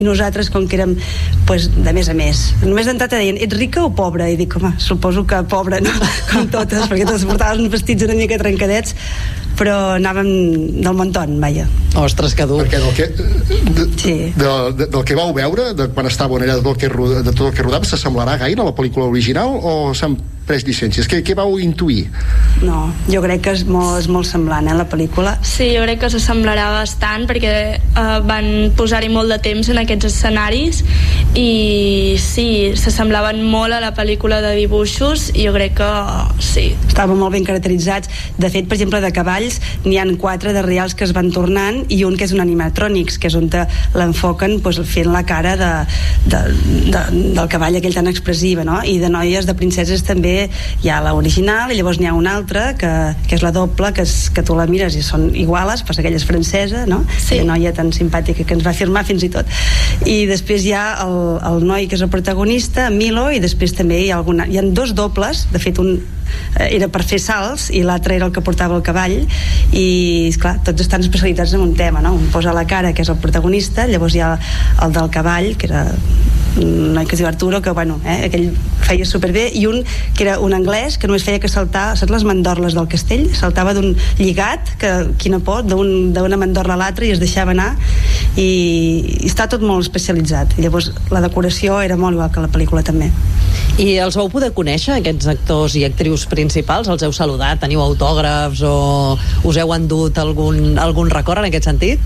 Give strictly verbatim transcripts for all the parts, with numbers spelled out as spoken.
Nosaltres, com que érem pues, de més a més, només d'entrada deien, ets rica o pobra? I dic, home, suposo que pobra, no? Com totes, perquè totes portaven uns vestits una mica trencadets, però anàvem del montón, vaja. Ostres, que dur. Perquè del que, de, sí. de, de, del que vau veure, de quan estàveu allà, de tot el que, de tot el que rodava, s'assemblarà gaire a la pel·lícula original o s'han pres llicències? Què, què vau intuir? No, jo crec que és molt, és molt semblant, eh, la pel·lícula. Sí, jo crec que s'assemblarà bastant, perquè eh, van posar-hi molt de temps en aquests escenaris i sí, s'assemblaven molt a la pel·lícula de dibuixos i jo crec que sí. Estaven molt ben caracteritzats. De fet, per exemple, de cavalls n'hi han quatre de reals que es van tornant i un que és un animatrònics, que és on l'enfoquen pues, fent la cara de, de, de, del cavall aquell tan expressiva, no? I de noies, de princeses també hi ha l'original i llavors n'hi ha una altra que, que és la doble, que, és, que tu la mires i són iguales, però aquella és francesa, no? Sí. Aquella noia tan simpàtica que ens va firmar fins i tot. I després hi ha el, el noi que és el protagonista, Milo, i després també hi ha, alguna, hi ha dos dobles, de fet un era per fer salts i l'altre era el que portava el cavall i esclar, tots estan especialitzats en un tema, no? Un posa la cara, que és el protagonista, llavors hi ha el del cavall, que era un noi que es diu Arturo, que bueno, eh, aquell feia superbé, i un que era un anglès que només feia que saltar, saps les mandorles del castell? Saltava d'un lligat, que quina por, d'una mandorla a l'altra i es deixava anar i, i està tot molt especialitzat i llavors la decoració era molt igual que la pel·lícula també. I els vau poder conèixer, aquests actors i actrius principals? Els heu saludat? Teniu autògrafs o us heu endut algun, algun record en aquest sentit?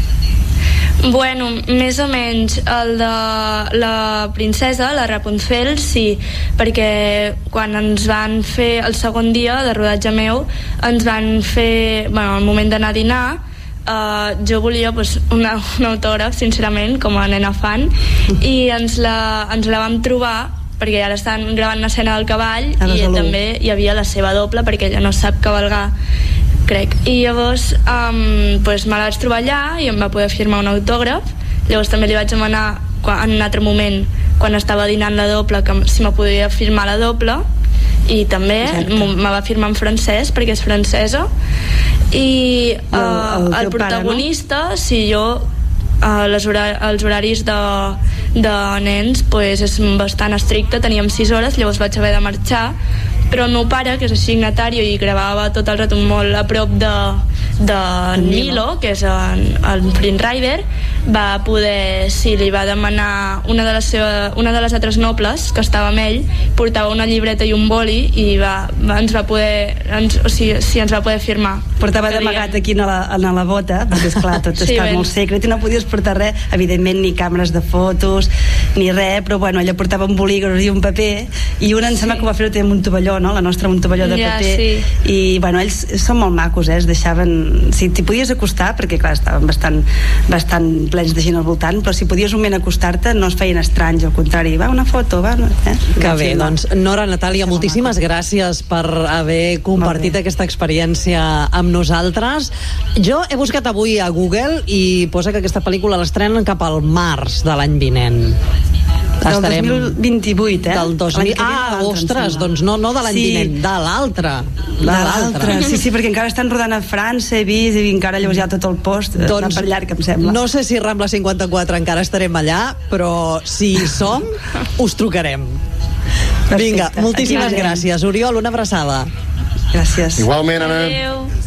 Bueno, més o menys el de la princesa, la Rapunzel, sí, perquè quan ens van fer el segon dia de rodatge meu, ens van fer, bueno, al moment d'anar a dinar, uh, jo volia pues, una, un autògraf, sincerament, com a nena fan, i ens la, ens la vam trobar perquè ara estan gravant l'escena del cavall i també hi havia la seva doble perquè ella no sap cavalgar, crec, i llavors um, pues, me la vaig trobar allà i em va poder firmar un autògraf. Llavors també li vaig demanar en un altre moment, quan estava dinant la doble, que si me podia firmar la doble, i també me va firmar en francès perquè és francesa, i uh, el, el, el protagonista, pare, no? Si jo uh, les hora, els horaris de, de nens pues, és bastant estricte, teníem sis hores, llavors vaig haver de marxar, però el meu pare, que és signatari i gravava tot el rato molt a prop de, de Milo, que és el, el Prince Rider, va poder, sí, li va demanar una de les, seva, una de les altres nobles que estava amb ell, portava una llibreta i un boli i va, va, ens va poder ens, o sigui, sí, ens va poder firmar. Portava d'amagat aquí a la, a la bota, perquè esclar, tot sí, està ben. Molt secret i no podies portar res, evidentment ni càmeres de fotos ni res, però bueno, ella portava un bolígraf i un paper i una em sembla sí. Que ho va fer també amb un tovalló, no? La nostra un tovalló de ja, paper sí. I bueno, ells són molt macos, eh? Es deixaven, si t'hi podies acostar, perquè clar, estaven bastant, bastant plens de gent al voltant, però si podies un moment acostar-te no es feien estranys, al contrari, va una foto, va, no? Eh? Que bé, doncs Nora, Natàlia, moltíssimes gràcies per haver compartit aquesta experiència amb nosaltres. Jo he buscat avui a Google i posa que aquesta pel·lícula l'estrenen cap al març de l'any vinent. Del Estarem... dos mil vint-i-vuit, eh? Del dos mil... Ah, ostres, doncs no, no de l'any sí. vinent, de l'altre. De, de l'altre, sí, sí, perquè encara estan rodant a França, he vist, i encara llavors hi ha tot el post, doncs, per llarg, em sembla. No sé si Rambla cinquanta-quatre encara estarem allà, però si hi som, us trucarem. Perfecte. Vinga, moltíssimes gràcies. Oriol, una abraçada. Gràcies. Igualment, Anna. Adéu.